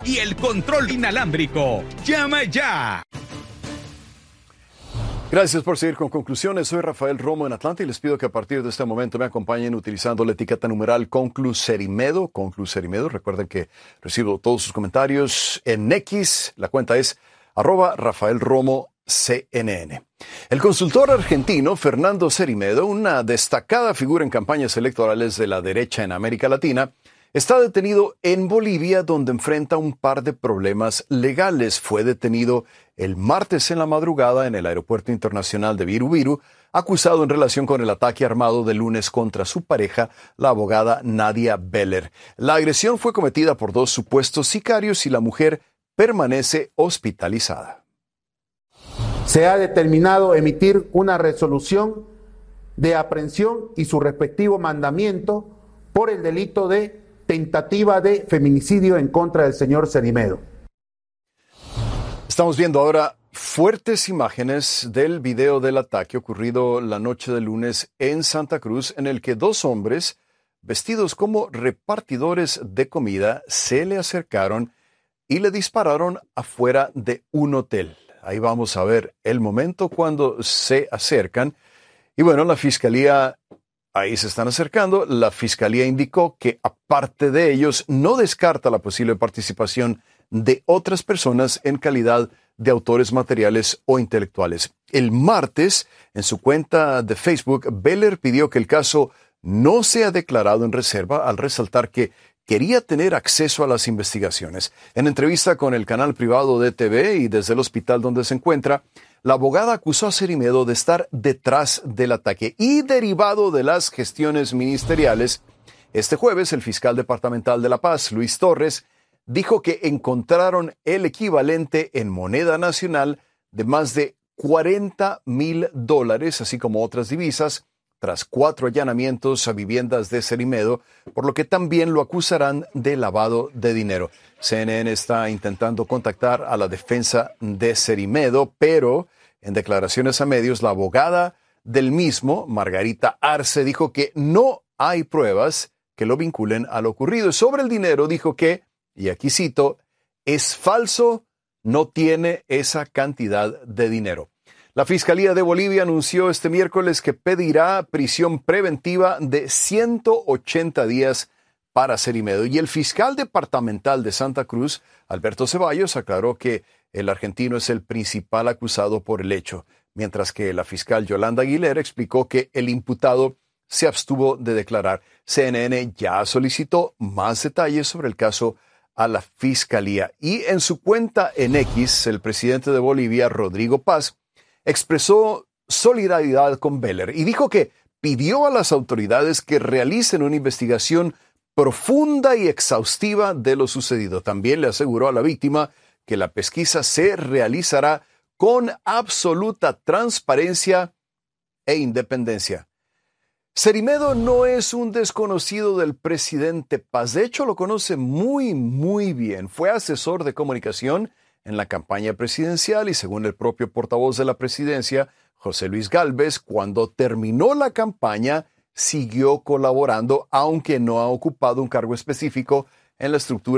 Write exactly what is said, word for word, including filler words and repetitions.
y el control inalámbrico. ¡Llama ya! Gracias por seguir con Conclusiones. Soy Rafael Romo en Atlanta y les pido que a partir de este momento me acompañen utilizando la etiqueta numeral Concluserimedo. Concluserimedo. Recuerden que recibo todos sus comentarios en X. La cuenta es arroba Rafael Romo C N N. El consultor argentino Fernando Cerimedo, una destacada figura en campañas electorales de la derecha en América Latina, está detenido en Bolivia, donde enfrenta un par de problemas legales. Fue detenido el martes en la madrugada en el Aeropuerto Internacional de Viru Viru, acusado en relación con el ataque armado del lunes contra su pareja, la abogada Nadia Beller. La agresión fue cometida por dos supuestos sicarios y la mujer permanece hospitalizada. Se ha determinado emitir una resolución de aprehensión y su respectivo mandamiento por el delito de tentativa de feminicidio en contra del señor Cerimedo. Estamos viendo ahora fuertes imágenes del video del ataque ocurrido la noche del lunes en Santa Cruz, en el que dos hombres vestidos como repartidores de comida se le acercaron y le dispararon afuera de un hotel. Ahí vamos a ver el momento cuando se acercan. Y bueno, la fiscalía, ahí se están acercando. La fiscalía indicó que aparte de ellos, no descarta la posible participación de otras personas en calidad de autores materiales o intelectuales. El martes, en su cuenta de Facebook, Beller pidió que el caso no sea declarado en reserva al resaltar que quería tener acceso a las investigaciones. En entrevista con el canal privado de T V y desde el hospital donde se encuentra, la abogada acusó a Cerimedo de estar detrás del ataque y derivado de las gestiones ministeriales. Este jueves, el fiscal departamental de La Paz, Luis Torres, dijo que encontraron el equivalente en moneda nacional de más de cuarenta mil dólares, así como otras divisas, tras cuatro allanamientos a viviendas de Cerimedo, por lo que también lo acusarán de lavado de dinero. C N N está intentando contactar a la defensa de Cerimedo, pero en declaraciones a medios, la abogada del mismo, Margarita Arce, dijo que no hay pruebas que lo vinculen a lo ocurrido. Sobre el dinero dijo que, y aquí cito, es falso, no tiene esa cantidad de dinero. La Fiscalía de Bolivia anunció este miércoles que pedirá prisión preventiva de ciento ochenta días para Cerimedo. Y el fiscal departamental de Santa Cruz, Alberto Ceballos, aclaró que el argentino es el principal acusado por el hecho, mientras que la fiscal Yolanda Aguilera explicó que el imputado se abstuvo de declarar. C N N ya solicitó más detalles sobre el caso a la Fiscalía. Y en su cuenta en X, el presidente de Bolivia, Rodrigo Paz, expresó solidaridad con Beller y dijo que pidió a las autoridades que realicen una investigación profunda y exhaustiva de lo sucedido. También le aseguró a la víctima que la pesquisa se realizará con absoluta transparencia e independencia. Cerimedo no es un desconocido del presidente Paz. De hecho, lo conoce muy, muy bien. Fue asesor de comunicación en la campaña presidencial y, según el propio portavoz de la presidencia, José Luis Gálvez, cuando terminó la campaña, siguió colaborando, aunque no ha ocupado un cargo específico en la estructura